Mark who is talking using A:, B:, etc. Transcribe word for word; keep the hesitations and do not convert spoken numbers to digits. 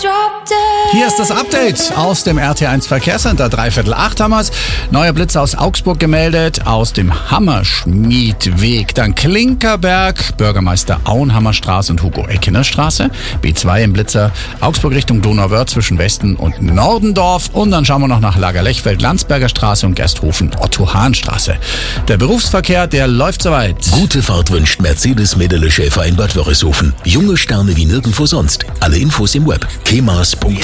A: Hier ist das Update aus dem R T eins Verkehrscenter. Dreiviertel acht haben wir's. Neuer Blitzer aus Augsburg gemeldet, aus dem Hammerschmiedweg. Dann Klinkerberg, Bürgermeister Auenhammerstraße und Hugo-Eckener-Straße. B zwei im Blitzer, Augsburg Richtung Donauwörth zwischen Westen und Nordendorf. Und dann schauen wir noch nach Lagerlechfeld, Landsberger Straße und Gersthofen, Otto-Hahn-Straße. Der Berufsverkehr, der läuft soweit.
B: Gute Fahrt wünscht Mercedes-Medele Schäfer in Bad Wörishofen. Junge Sterne wie nirgendwo sonst. Alle Infos im Web. kemas punkt